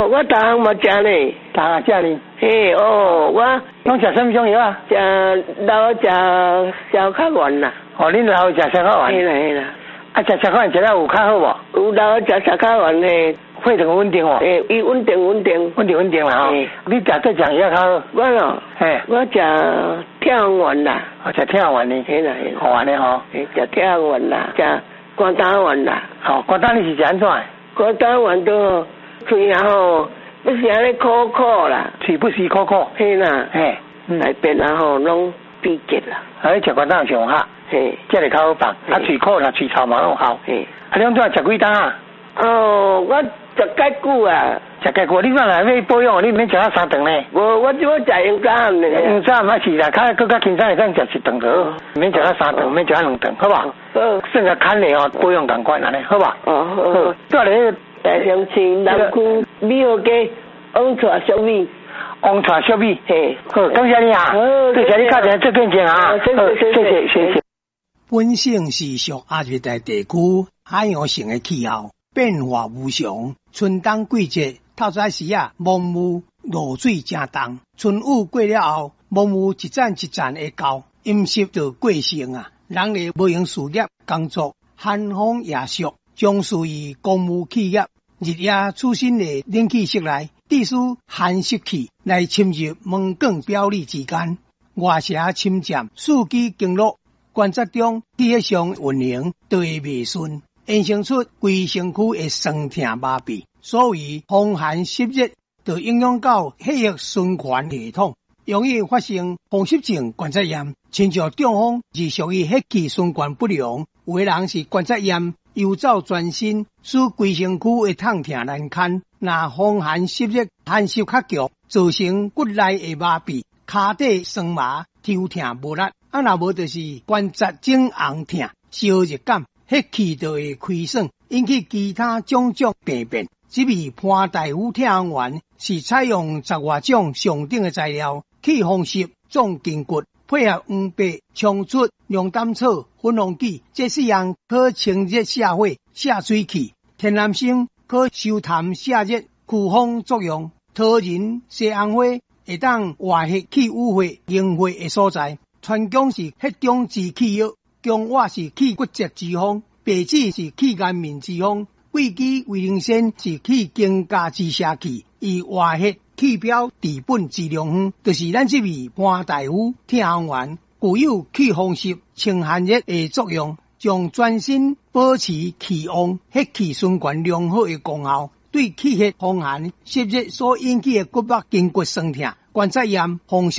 我逐项嘛食呢， 逐项食呢。 嘿哦，我拢食什么种药啊？ 食老食消卡丸啦。 哦，恁老食消卡丸。 嘿啦嘿啦。 啊，食消卡丸食了有较好无？ 有老食消卡丸呢。 血糖稳定哦。 诶，伊稳定啦吼。你食这种药较好？ 我咯，我食跳丸啦。 哦，食跳丸呢？ 嘿啦。 好安尼吼。 食跳丸啦，食肝胆丸啦。 哦，肝胆你是食安怎？ 肝胆丸都嘴啊吼，不是安尼苦苦啦。 嘴不是苦苦。 嘿啦。 嘿。 内边啊吼拢闭结啦。 食肝胆上好。 嘿。 这个较好放。啊，嘴苦啦，嘴臭嘛拢好。 嘿。 啊，你怎食几担啊？ 哦，我食介久啊。 食介久，你看来要保养，你免食啊3顿呢。 我只要食用餐呢。 用餐嘛是啦，更较轻松会当食1顿就好，免食啊3顿，免食啊2顿，好吧？好。算个看咧哦，保养同款安尼，好吧？ 哦好。再来大乡市南区美和街王茶小米。 王茶小米， 嘿， 好，感谢你啊！好，谢谢你打电话做见证啊！谢谢。 本省是属亚热带地区海洋性的气候，变化无常。春冬季节透早时啊，蒙雾露水正重。春雨过了后，蒙雾一阵一阵的高，阴湿就过盛啊，人类无用事业工作，寒风夜暑，将属于公务企业。日夜出身的冷气室内，地使寒湿气来侵入门管表里之间，外邪侵占，四肢经络、关节中体液上运行都会未顺，衍生出规身躯的酸痛麻痹。所以风寒湿热就影响到血液循环系统，容易发生风湿性关节炎。亲像中风是属于血气循环不良，有的人是关节炎游走全身，使规身躯会痛痛难堪。若风寒湿热寒湿较强，造成骨内的麻痹、脚底酸麻、抽痛无力。若无就是关节肿红痛、烧热感，血气就会亏损，引起其他种种病变。这味潘大夫跳丸是采用10外种上等的材料，去风湿、壮筋骨，配合黄白、冲出、龙胆草、粉红杞，这4样可清热下血、下水气。天南星可收痰下热、驱风作用。桃仁、西红花会当活血去淤血、凝血的所在。川芎是血中之气药，芎活是去骨折之方，白芷是去颜面之方，桂枝、维灵参是去经架之邪气，以活血去表治本之良方，就是咱这味潘大夫听丸，具有去风湿、清寒热的作用，将全身保持气旺、血气循环良好的功效。对气血风寒湿热所引起的骨膜筋骨酸痛、关节炎、风湿